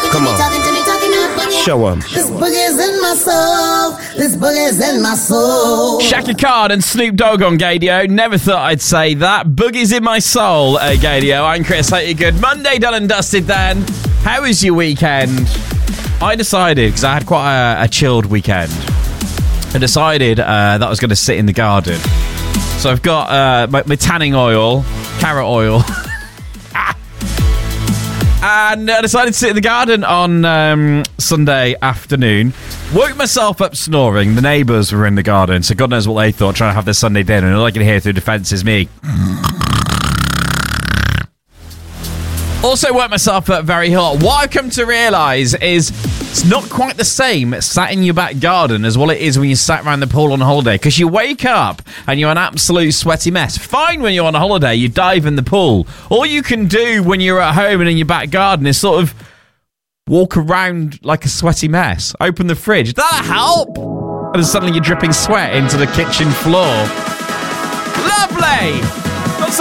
Come on. Show 'em. This boogie's in my soul. This boogie's in my soul. Shaka Khan and Snoop Dogg on Gadio. Never thought I'd say that. Boogie's in my soul, Gadio. I'm Chris. Hope you're good. Monday done and dusted then. How was your weekend? I decided, because I had quite a chilled weekend, I decided that I was going to sit in the garden. So I've got my tanning oil, carrot oil, and I decided to sit in the garden on Sunday afternoon. Woke myself up snoring. The neighbours were in the garden, so God knows what they thought, trying to have their Sunday dinner, and all I can hear through the fence is me. Also woke myself up very hot. What I've come to realise is it's not quite the same sat in your back garden as what it is when you sat around the pool on holiday, because you wake up and you're an absolute sweaty mess. Fine when you're on a holiday, you dive in the pool. All you can do when you're at home and in your back garden is sort of walk around like a sweaty mess. Open the fridge. That'll help! And then suddenly you're dripping sweat into the kitchen floor. Lovely!